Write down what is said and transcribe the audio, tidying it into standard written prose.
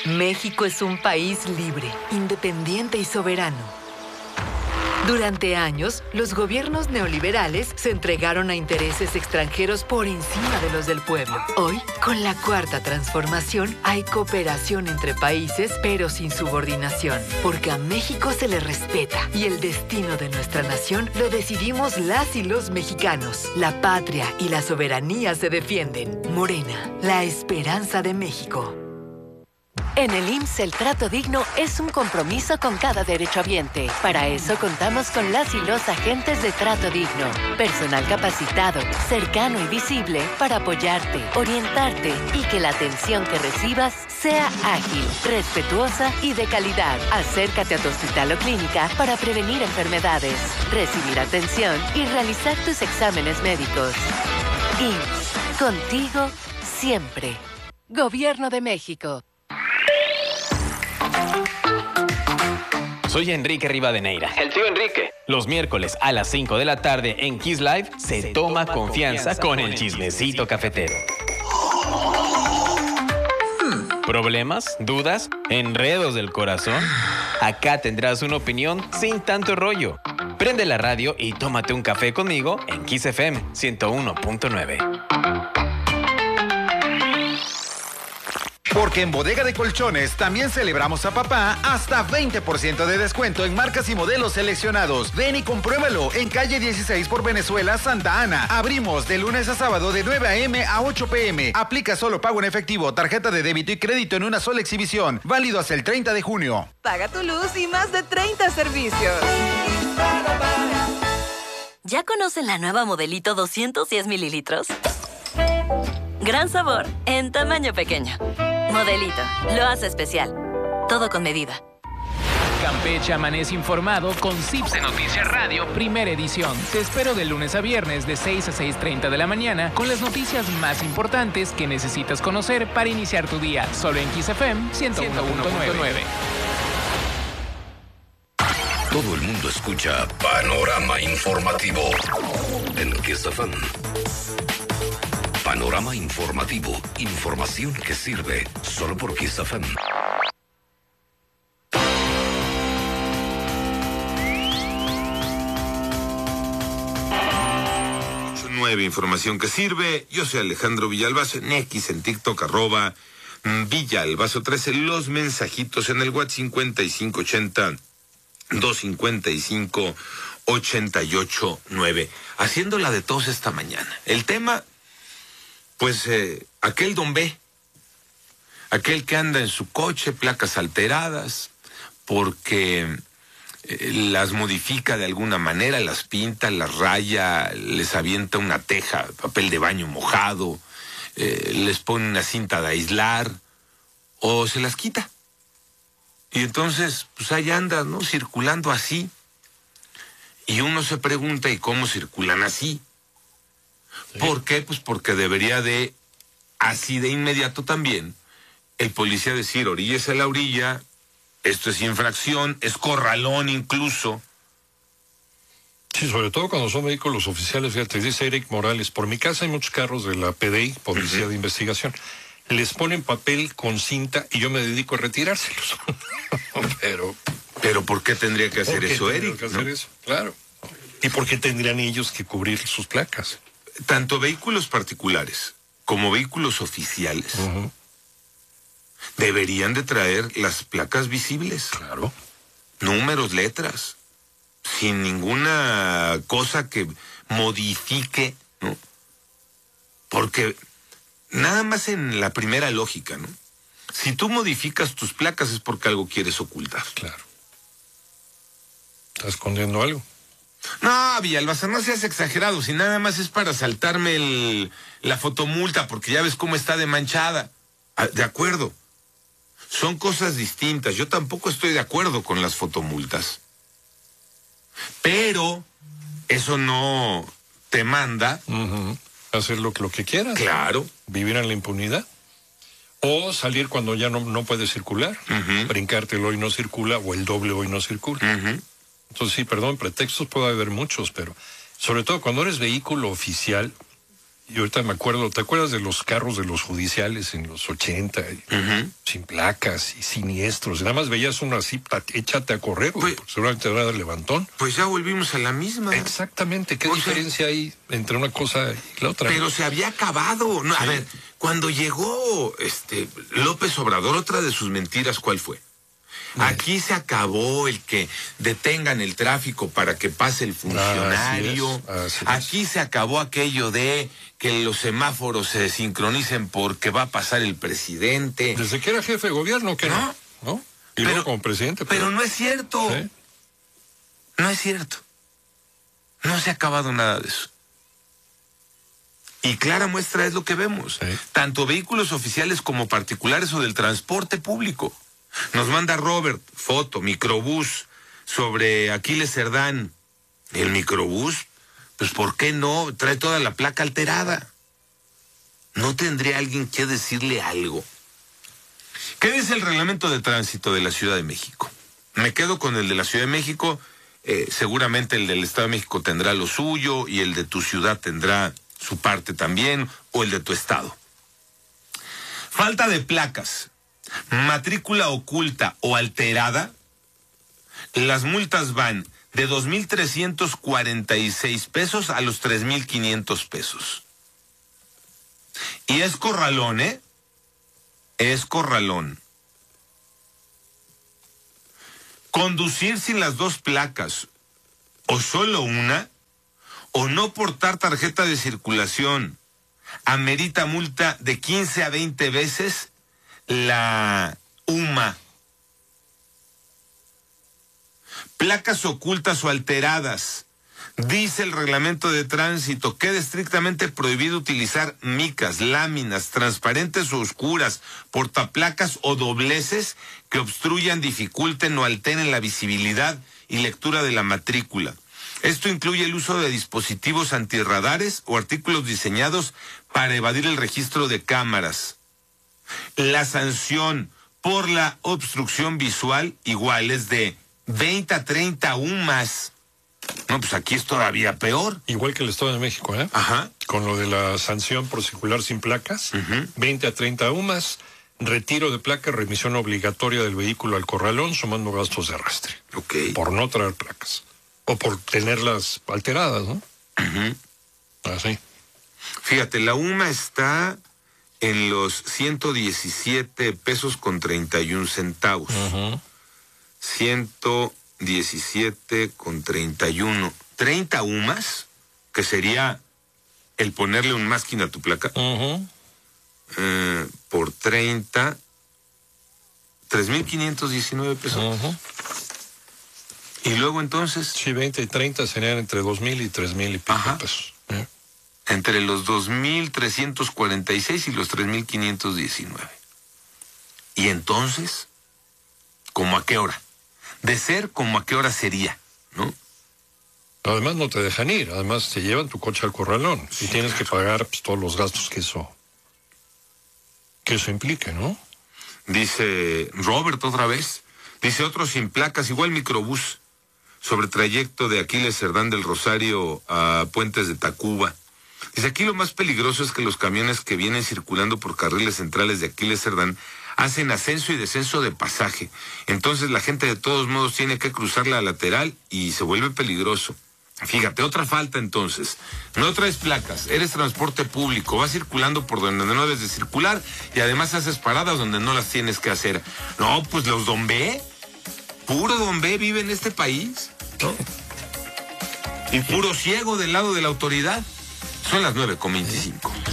México es un país libre, independiente y soberano. Durante años, los gobiernos neoliberales se entregaron a intereses extranjeros por encima de los del pueblo. Hoy, con la Cuarta Transformación, hay cooperación entre países, pero sin subordinación. Porque a México se le respeta y el destino de nuestra nación lo decidimos las y los mexicanos. La patria y la soberanía se defienden. Morena, la esperanza de México. En el IMSS, el trato digno es un compromiso con cada derechohabiente. Para eso contamos con las y los agentes de trato digno. Personal capacitado, cercano y visible para apoyarte, orientarte y que la atención que recibas sea ágil, respetuosa y de calidad. Acércate a tu hospital o clínica para prevenir enfermedades, recibir atención y realizar tus exámenes médicos. IMSS, contigo siempre. Gobierno de México. Soy Enrique Rivadeneira. El tío Enrique. Los miércoles a las 5 de la tarde en Kiss Live se toma confianza con el chismecito cafetero. ¿Problemas? ¿Dudas? ¿Enredos del corazón? Acá tendrás una opinión sin tanto rollo. Prende la radio y tómate un café conmigo en Kiss FM 101.9. Porque en Bodega de Colchones también celebramos a papá hasta 20% de descuento en marcas y modelos seleccionados. Ven y compruébalo en calle 16 por Venezuela, Santa Ana. Abrimos de lunes a sábado de 9 a.m. a 8 p.m. Aplica solo pago en efectivo, tarjeta de débito y crédito en una sola exhibición. Válido hasta el 30 de junio. Paga tu luz y más de 30 servicios. ¿Ya conocen la nueva Modelito 210 mililitros? Gran sabor, en tamaño pequeño. Modelito, lo hace especial. Todo con medida. Campeche amanece informado con CIPSE Noticias Radio, primera edición. Te espero de lunes a viernes de 6 a 6:30 de la mañana con las noticias más importantes que necesitas conocer para iniciar tu día. Solo en Kiss FM 101.9. Todo el mundo escucha Panorama Informativo en Kiss FM. Panorama Informativo. Información que sirve solo por Kiss FM. Información que sirve. Yo soy Alejandro Villalbazo en X, en TikTok, @Villalbazo13. Los mensajitos en el WhatsApp 5580-255-889. Haciéndola de tos esta mañana. El tema, pues, aquel don B, aquel que anda en su coche, placas alteradas, porque las modifica de alguna manera, las pinta, las raya, les avienta una teja, papel de baño mojado, les pone una cinta de aislar, o se las quita. Y entonces, pues ahí anda, ¿no? Circulando así. Y uno se pregunta, ¿y cómo circulan así? Sí. ¿Por qué? Pues porque debería de, así de inmediato también, el policía decir, oríllese a la orilla, esto es infracción, es corralón incluso. Sí, sobre todo cuando son vehículos oficiales. Fíjate, dice Eric Morales, por mi casa hay muchos carros de la PDI, Policía de Investigación. Les ponen papel con cinta y yo me dedico a retirárselos. Pero ¿por qué tendría que hacer eso, Eric? Que hacer eso, claro. ¿Y por qué tendrían ellos que cubrir sus placas? Tanto vehículos particulares como vehículos oficiales deberían de traer las placas visibles. Claro. Números, letras, sin ninguna cosa que modifique, ¿no? Porque nada más en la primera lógica, ¿no? Si tú modificas tus placas es porque algo quieres ocultar. Claro. ¿Estás escondiendo algo? No, Villalbazo, no seas exagerado. Si nada más es para saltarme la fotomulta, porque ya ves cómo está de manchada. De acuerdo. Son cosas distintas. Yo tampoco estoy de acuerdo con las fotomultas. Pero eso no te manda hacer lo que quieras. Claro. Vivir en la impunidad. O salir cuando ya no puedes circular. Brincártelo hoy no circula, o el doble hoy no circula. Entonces sí, perdón, pretextos puede haber muchos, pero sobre todo cuando eres vehículo oficial Y ahorita me acuerdo, ¿te acuerdas de los carros de los judiciales en los 80? Sin placas y siniestros. Nada más veías uno así, échate a correr, pues, seguramente era el levantón. Pues ya volvimos a la misma. Exactamente. ¿Qué diferencia hay entre una cosa y la otra? Pero se había acabado. No, sí. A ver, cuando llegó López Obrador, otra de sus mentiras, ¿cuál fue? Aquí se acabó el que detengan el tráfico para que pase el funcionario. Así es. Aquí se acabó aquello de que los semáforos se sincronicen porque va a pasar el presidente. Desde que era jefe de gobierno, ¿qué no? ¿No? Y luego como presidente. Pero no es cierto. ¿Sí? No es cierto. No se ha acabado nada de eso. Y clara muestra es lo que vemos. ¿Sí? Tanto vehículos oficiales como particulares o del transporte público. Nos manda Robert, foto, microbús, sobre Aquiles Cerdán. El microbús, pues ¿por qué no? Trae toda la placa alterada. ¿No tendría alguien que decirle algo? ¿Qué dice el reglamento de tránsito de la Ciudad de México? Me quedo con el de la Ciudad de México. Seguramente el del Estado de México tendrá lo suyo y el de tu ciudad tendrá su parte también, o el de tu estado. Falta de placas, matrícula oculta o alterada, las multas van de 2,346 pesos a los 3,500 pesos. Y es corralón, ¿eh? Es corralón. Conducir sin las dos placas, o solo una, o no portar tarjeta de circulación, amerita multa de 15 a 20 veces la UMA. Placas ocultas o alteradas. Dice el reglamento de tránsito, queda estrictamente prohibido utilizar micas, láminas, transparentes o oscuras, portaplacas o dobleces que obstruyan, dificulten o alteren la visibilidad y lectura de la matrícula. Esto incluye el uso de dispositivos antirradares o artículos diseñados para evadir el registro de cámaras. La sanción por la obstrucción visual igual es de 20 a 30 UMAS. No, pues aquí es todavía peor. Igual que el Estado de México, ¿eh? Ajá. Con lo de la sanción por circular sin placas, 20 a 30 UMAS, retiro de placa, remisión obligatoria del vehículo al corralón, sumando gastos de arrastre. Ok. Por no traer placas. O por tenerlas alteradas, ¿no? Así. Fíjate, la UMA está en los 117 pesos con 31 centavos. 117 con 31. 30 UMAS, que sería el ponerle un masking a tu placa. Por 30, 3,519 pesos. Y luego entonces... Sí, 20 y 30 serían entre 2,000 y 3,000 y pico pesos. Entre los 2,346 y los 3,519. Y entonces, ¿cómo a qué hora? De ser, ¿cómo a qué hora sería? ¿No? Además no te dejan ir, además te llevan tu coche al corralón. Sí, y tienes que pagar pues, todos los gastos que eso implique, ¿no? Dice Robert otra vez. Dice otro sin placas, igual microbús, sobre trayecto de Aquiles Cerdán del Rosario a Puentes de Tacuba. Dice, aquí lo más peligroso es que los camiones que vienen circulando por carriles centrales de Aquiles Cerdán hacen ascenso y descenso de pasaje. Entonces la gente de todos modos tiene que cruzar la lateral y se vuelve peligroso. Fíjate, otra falta entonces. No traes placas, eres transporte público, vas circulando por donde no debes de circular y además haces paradas donde no las tienes que hacer. No, pues los Don B, puro Don B vive en este país, ¿no? Y puro ciego del lado de la autoridad. Son las 9:25.